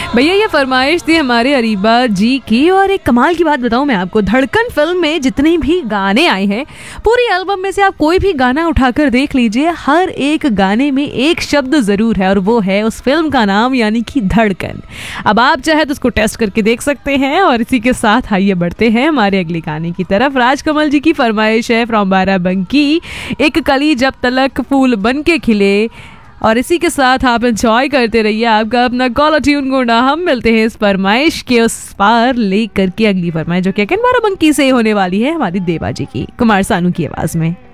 भैया ये फरमाइश थी हमारे अरीबा जी की। और एक कमाल की बात बताऊं मैं आपको, धड़कन फिल्म में जितने भी गाने आए हैं, पूरी एल्बम में से आप कोई भी गाना उठाकर देख लीजिए, हर एक गाने में एक शब्द जरूर है और वो है उस फिल्म का नाम, यानी कि धड़कन। अब आप चाहे तो उसको टेस्ट करके देख सकते हैं। और इसी के साथ आइए बढ़ते हैं हमारे अगले गाने की तरफ। राजकमल जी की फरमाइश है फ्रॉम बाराबंकी, एक कली जब तलक फूल बन के खिले। और इसी के साथ आप एंजॉय करते रहिए आपका अपना कॉलर ट्यून गुंडा। हम मिलते हैं इस फरमाइश के उस पार लेकर के अगली फरमाइश, जो कि बाराबंकी से होने वाली है हमारी देवा जी की, कुमार सानू की आवाज में।